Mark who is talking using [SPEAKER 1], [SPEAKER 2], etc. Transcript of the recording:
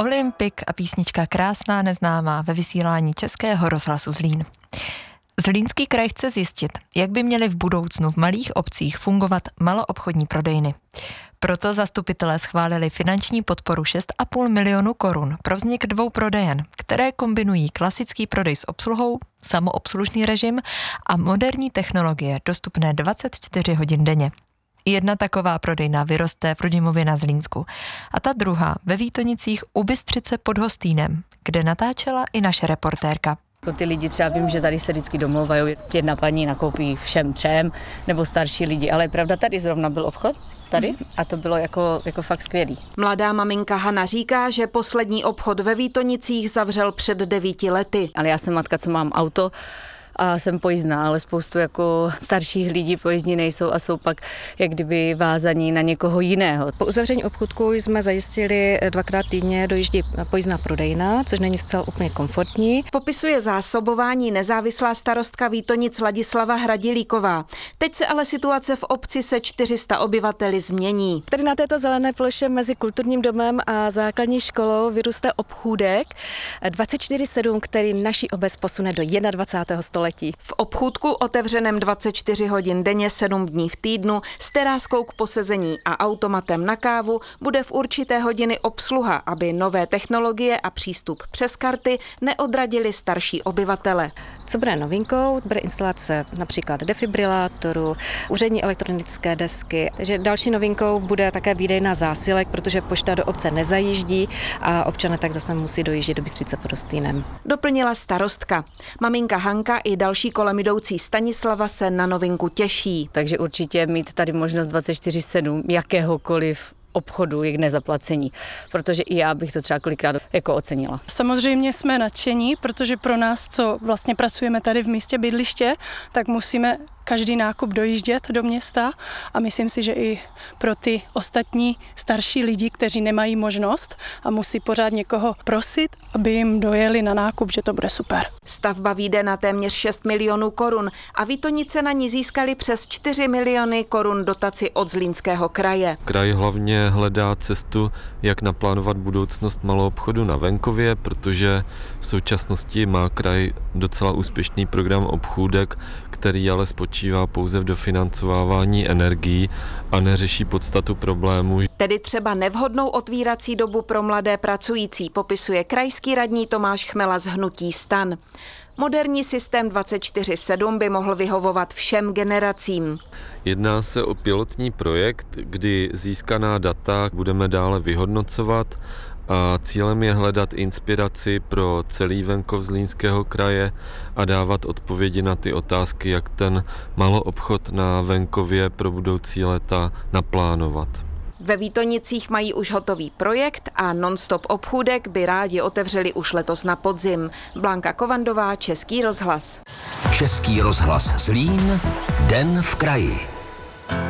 [SPEAKER 1] Olympik a písnička Krásná neznámá ve vysílání Českého rozhlasu Zlín. Zlínský kraj chce zjistit, jak by měly v budoucnu v malých obcích fungovat maloobchodní prodejny. Proto zastupitelé schválili finanční podporu 6,5 milionu korun pro vznik 2 prodejen, které kombinují klasický prodej s obsluhou, samoobslužný režim a moderní technologie dostupné 24 hodin denně. Jedna taková prodejna vyroste v Rudimově na Zlínsku a ta druhá ve Vítonicích u Bystřice pod Hostýnem, kde natáčela i naše reportérka.
[SPEAKER 2] Ty lidi třeba vím, že tady se vždycky domlouvají, jedna paní nakoupí všem 3, nebo starší lidi, ale pravda, tady zrovna byl obchod, tady, a to bylo jako fakt skvělý.
[SPEAKER 3] Mladá maminka Hana říká, že poslední obchod ve Vítonicích zavřel před 9 lety.
[SPEAKER 2] Ale já jsem matka, co mám auto, a jsem pojízdná, ale spoustu jako starších lidí pojízdní nejsou a jsou pak jak kdyby vázaní na někoho jiného.
[SPEAKER 4] Po uzavření obchůdku jsme zajistili 2krát týdně dojíždí pojízdná prodejna, což není zcela úplně komfortní.
[SPEAKER 3] Popisuje zásobování nezávislá starostka Vítonic Ladislava Hradilíková. Teď se ale situace v obci se 400 obyvateli změní.
[SPEAKER 4] Tady na této zelené ploše mezi kulturním domem a základní školou vyrůstá obchůdek 24/7, který naši obec posune do 21. století.
[SPEAKER 3] V obchůdku otevřeném 24 hodin denně 7 dní v týdnu s teráskou k posezení a automatem na kávu bude v určité hodiny obsluha, aby nové technologie a přístup přes karty neodradili starší obyvatele.
[SPEAKER 4] Co bude novinkou? Bude instalace například defibrilátoru, úřední elektronické desky. Takže další novinkou bude také výdejna zásilek, protože pošta do obce nezajíždí a občané tak zase musí dojíždět do Bystřice pod Hostýnem.
[SPEAKER 3] Doplnila starostka. Maminka Hanka i další kolem jdoucí Stanislava se na novinku těší.
[SPEAKER 2] Takže určitě mít tady možnost 24/7 jakéhokoliv obchodu je k nezaplacení, protože i já bych to třeba kolikrát jako ocenila.
[SPEAKER 5] Samozřejmě jsme nadšení, protože pro nás, co vlastně pracujeme tady v místě bydliště, tak musíme každý nákup dojíždět do města a myslím si, že i pro ty ostatní starší lidi, kteří nemají možnost a musí pořád někoho prosit, aby jim dojeli na nákup, že to bude super.
[SPEAKER 3] Stavba vyjde na téměř 6 milionů korun a Vítonice na ní získali přes 4 miliony korun dotaci od Zlínského kraje.
[SPEAKER 6] Kraj hlavně hledá cestu, jak naplánovat budoucnost maloobchodu na venkově, protože v současnosti má kraj docela úspěšný program obchůdek, který ale spočívá pouze v dofinancovávání energií a neřeší podstatu problému.
[SPEAKER 3] Tedy třeba nevhodnou otvírací dobu pro mladé pracující, popisuje krajský radní Tomáš Chmela z hnutí STAN. Moderní systém 24/7 by mohl vyhovovat všem generacím.
[SPEAKER 6] Jedná se o pilotní projekt, kdy získaná data budeme dále vyhodnocovat a cílem je hledat inspiraci pro celý venkov Zlínského kraje a dávat odpovědi na ty otázky, jak ten maloobchod na venkově pro budoucí léta naplánovat.
[SPEAKER 3] Ve Vítonicích mají už hotový projekt a non-stop obchůdek by rádi otevřeli už letos na podzim. Blanka Kovandová, Český rozhlas.
[SPEAKER 7] Český rozhlas Zlín, Den v kraji.